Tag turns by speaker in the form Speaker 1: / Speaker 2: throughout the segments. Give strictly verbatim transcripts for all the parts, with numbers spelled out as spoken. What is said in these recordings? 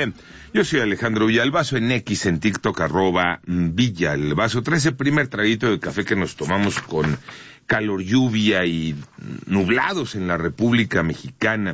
Speaker 1: nueve. Yo soy Alejandro Villalbazo, en X, en TikTok, arroba Villalbazo. Trae ese primer traguito de café que nos tomamos con calor, lluvia y nublados en la República Mexicana.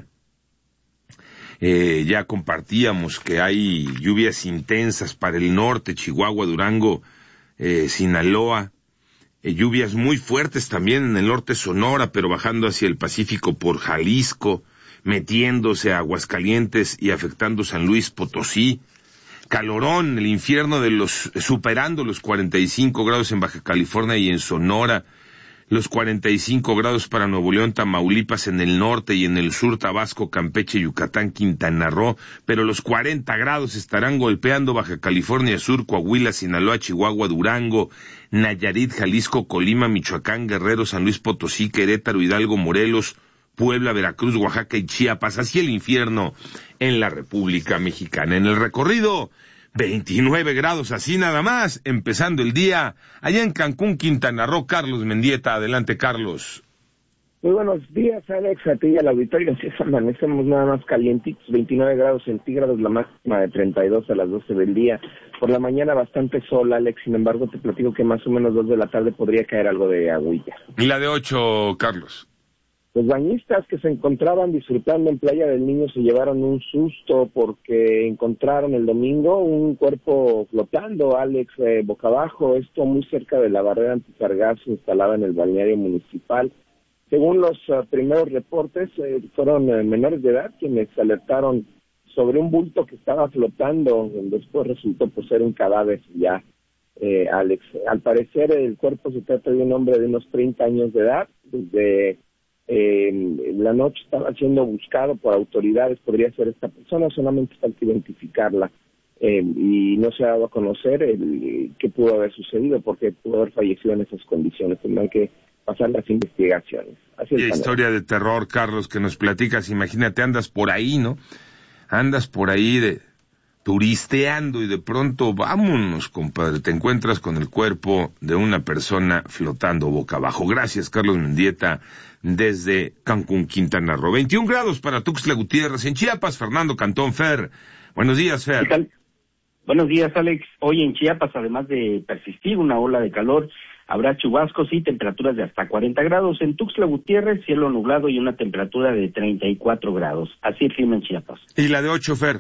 Speaker 1: Eh, ya compartíamos que hay lluvias intensas para el norte, Chihuahua, Durango, eh, Sinaloa. Eh, lluvias muy fuertes también en el norte Sonora, pero bajando hacia el Pacífico por Jalisco, metiéndose a Aguascalientes y afectando San Luis Potosí. Calorón, el infierno de los, superando los cuarenta y cinco grados en Baja California y en Sonora, los cuarenta y cinco grados para Nuevo León, Tamaulipas en el norte y en el sur, Tabasco, Campeche, Yucatán, Quintana Roo, pero los cuarenta grados estarán golpeando Baja California Sur, Coahuila, Sinaloa, Chihuahua, Durango, Nayarit, Jalisco, Colima, Michoacán, Guerrero, San Luis Potosí, Querétaro, Hidalgo, Morelos, Puebla, Veracruz, Oaxaca y Chiapas, así el infierno en la República Mexicana. En el recorrido, veintinueve grados, así nada más, empezando el día, allá en Cancún, Quintana Roo. Carlos Mendieta, adelante, Carlos.
Speaker 2: Muy buenos días, Alex, a ti y al auditorio. Así es, amanecemos nada más calientitos, veintinueve grados centígrados, la máxima de treinta y dos a las doce del día. Por la mañana bastante sol, Alex, sin embargo te platico que más o menos dos de la tarde podría caer algo de agüilla.
Speaker 1: ¿Y la de ocho, Carlos?
Speaker 2: Los bañistas que se encontraban disfrutando en Playa del Niño se llevaron un susto porque encontraron el domingo un cuerpo flotando, Alex, eh, boca abajo, esto muy cerca de la barrera antisargazo instalada en el balneario municipal. Según los uh, primeros reportes, eh, fueron eh, menores de edad quienes alertaron sobre un bulto que estaba flotando, después resultó por ser un cadáver ya, eh, Alex. Al parecer el cuerpo se trata de un hombre de unos treinta años de edad, desde Eh, la noche estaba siendo buscado por autoridades, podría ser esta persona, solamente falta identificarla, eh, y no se ha dado a conocer el, qué pudo haber sucedido, porque pudo haber fallecido en esas condiciones. Tendrán que pasar las investigaciones. Así es.
Speaker 1: Qué historia de terror, Carlos, que nos platicas. Imagínate, andas por ahí, ¿no? Andas por ahí de turisteando y de pronto, vámonos, compadre, te encuentras con el cuerpo de una persona flotando boca abajo. Gracias, Carlos Mendieta, desde Cancún, Quintana Roo. veintiún grados para Tuxtla Gutiérrez. En Chiapas, Fernando Cantón. Fer, buenos días, Fer.
Speaker 3: ¿Qué tal? Buenos días, Alex. Hoy en Chiapas, además de persistir una ola de calor, habrá chubascos y temperaturas de hasta cuarenta grados. En Tuxtla Gutiérrez, cielo nublado y una temperatura de treinta y cuatro grados. Así el clima en Chiapas.
Speaker 1: ¿Y la de ocho, Fer?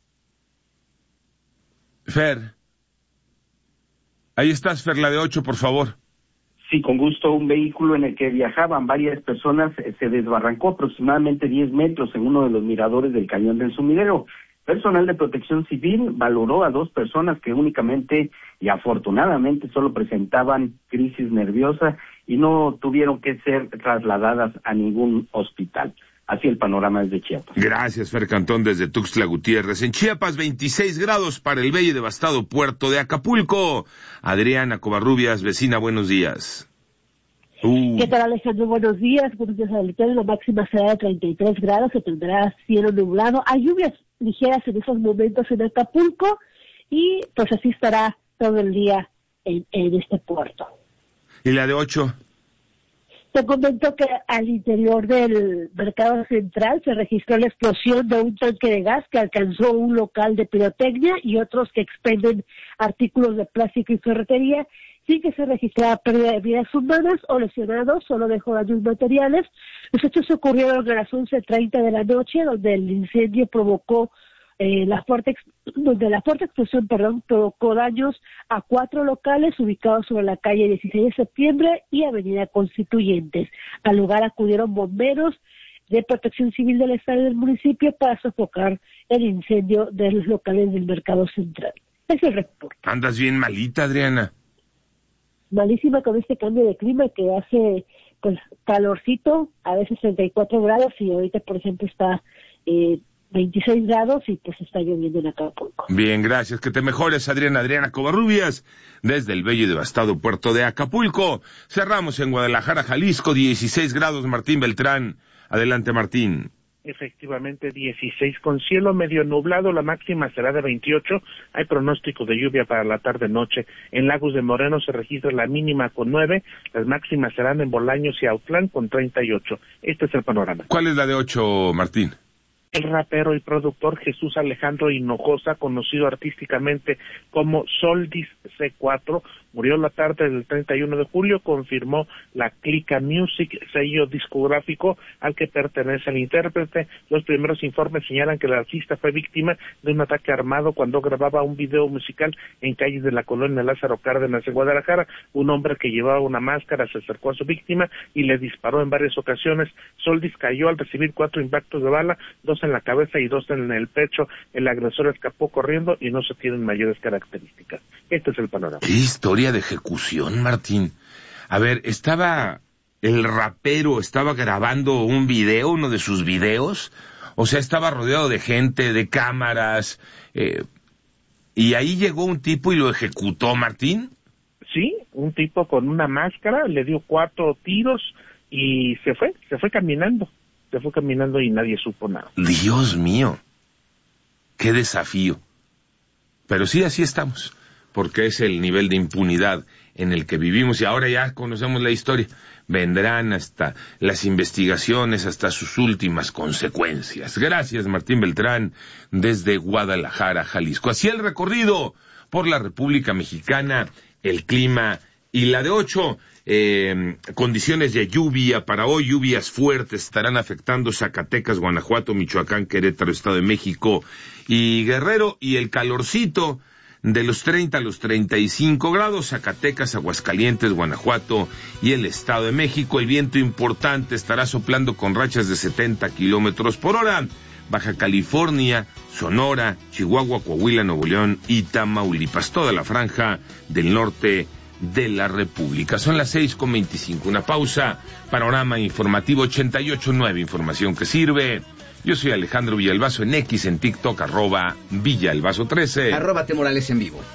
Speaker 1: Fer. Ahí estás, Fer, la de ocho, por favor.
Speaker 3: Sí, con gusto. Un vehículo en el que viajaban varias personas se desbarrancó aproximadamente diez metros en uno de los miradores del Cañón del Sumidero. Personal de Protección Civil valoró a dos personas que únicamente y afortunadamente solo presentaban crisis nerviosa y no tuvieron que ser trasladadas a ningún hospital. Así el panorama es de Chiapas.
Speaker 1: Gracias, Fer Cantón, desde Tuxtla Gutiérrez. En Chiapas, veintiséis grados para el bello y devastado puerto de Acapulco. Adriana Covarrubias, vecina, buenos días.
Speaker 4: Uh. ¿Qué tal, Alejandro? Buenos días. Buenos días, Alejandro. La máxima será de treinta y tres grados, se tendrá cielo nublado. Hay lluvias ligeras en esos momentos en Acapulco y pues así estará todo el día en, en este puerto.
Speaker 1: ¿Y la de ocho?
Speaker 4: Te comento que al interior del mercado central se registró la explosión de un tanque de gas que alcanzó un local de pirotecnia y otros que expenden artículos de plástico y ferretería, sin que se registrara pérdida de vidas humanas o lesionados, solo dejó daños materiales. Los hechos ocurrieron a las once treinta de la noche, donde el incendio provocó Eh, la fuerte donde la fuerte explosión perdón provocó daños a cuatro locales ubicados sobre la calle dieciséis de septiembre y avenida Constituyentes. Al lugar acudieron bomberos de Protección Civil del Estado y del municipio para sofocar el incendio de los locales del mercado central. Es el reporte.
Speaker 1: ¿Andas bien malita, Adriana?
Speaker 4: Malísima con este cambio de clima que hace pues calorcito, a veces treinta y cuatro grados y ahorita por ejemplo está eh, veintiséis grados y pues está lloviendo en Acapulco.
Speaker 1: Bien, gracias. Que te mejores, Adriana. Adriana Covarrubias, desde el bello y devastado puerto de Acapulco. Cerramos en Guadalajara, Jalisco, dieciséis grados. Martín Beltrán. Adelante, Martín.
Speaker 5: Efectivamente, dieciséis con cielo medio nublado, la máxima será de veintiocho, hay pronóstico de lluvia para la tarde-noche. En Lagos de Moreno se registra la mínima con nueve, las máximas serán en Bolaños y Autlán con treinta y ocho. Este es el panorama.
Speaker 1: ¿Cuál es la de ocho, Martín?
Speaker 5: El rapero y productor Jesús Alejandro Hinojosa, conocido artísticamente como Soldis C cuatro, murió la tarde del treinta y uno de julio, confirmó la Clica Music, sello discográfico al que pertenece el intérprete. Los primeros informes señalan que el artista fue víctima de un ataque armado cuando grababa un video musical en calles de la colonia Lázaro Cárdenas en Guadalajara. Un hombre que llevaba una máscara se acercó a su víctima y le disparó en varias ocasiones. Soldis cayó al recibir cuatro impactos de bala, dos en la cabeza y dos en el pecho. El agresor escapó corriendo y no se tienen mayores características. Este es el panorama.
Speaker 1: ¿Qué historia de ejecución, Martín? A ver, estaba el rapero, estaba grabando un video, uno de sus videos, o sea, estaba rodeado de gente, de cámaras, eh, y ahí llegó un tipo y lo ejecutó, Martín.
Speaker 5: Sí, un tipo con una máscara, le dio cuatro tiros y se fue, se fue caminando. Se fue caminando y nadie supo nada.
Speaker 1: Dios mío, qué desafío. Pero sí, así estamos, porque es el nivel de impunidad en el que vivimos y ahora ya conocemos la historia. Vendrán hasta las investigaciones, hasta sus últimas consecuencias. Gracias, Martín Beltrán, desde Guadalajara, Jalisco. Así el recorrido por la República Mexicana, el clima y la de ocho. Eh, condiciones de lluvia para hoy, lluvias fuertes estarán afectando Zacatecas, Guanajuato, Michoacán, Querétaro, Estado de México y Guerrero, y el calorcito de los treinta a los treinta y cinco grados, Zacatecas, Aguascalientes, Guanajuato y el Estado de México. El viento importante estará soplando con rachas de setenta kilómetros por hora. Baja California, Sonora, Chihuahua, Coahuila, Nuevo León y Tamaulipas, toda la franja del norte de la República. Son las seis con veinticinco, una pausa. Panorama informativo ochenta y ocho punto nueve, información que sirve. Yo soy Alejandro Villalbazo en X, en TikTok, arroba Villalbazo trece.
Speaker 6: Arroba T Morales en vivo.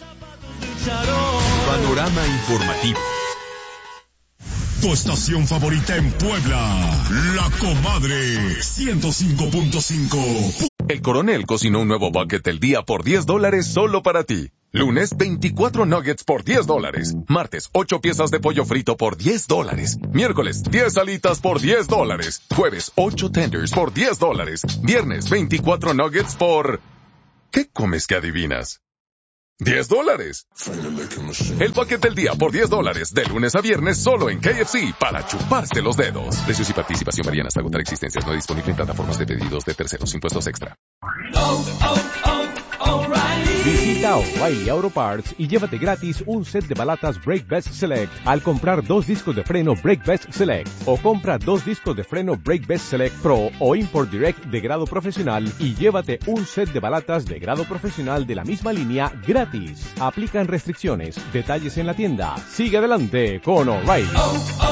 Speaker 7: Panorama informativo. Tu estación favorita en Puebla, La Comadre, ciento cinco punto cinco.
Speaker 8: El Coronel cocinó un nuevo bucket del día por diez dólares solo para ti. Lunes, veinticuatro nuggets por diez dólares. Martes, ocho piezas de pollo frito por diez dólares. Miércoles, diez alitas por diez dólares. Jueves, ocho tenders por diez dólares. Viernes, veinticuatro nuggets por... ¿Qué comes que adivinas? diez dólares. El bucket del día por diez dólares, de lunes a viernes, solo en K F C, para chuparse los dedos. Precios y participación varían hasta agotar existencias. No disponible en plataformas de pedidos de terceros. Impuestos extra.
Speaker 9: Oh, oh, oh, O'Reilly.
Speaker 10: Visita O'Reilly Auto Parts y llévate gratis un set de balatas Brake Best Select al comprar dos discos de freno Brake Best Select, o compra dos discos de freno Brake Best Select Pro o Import Direct de grado profesional y llévate un set de balatas de grado profesional de la misma línea gratis. Aplican restricciones. Detalles en la tienda. Sigue adelante con O'Reilly.
Speaker 9: Oh, oh.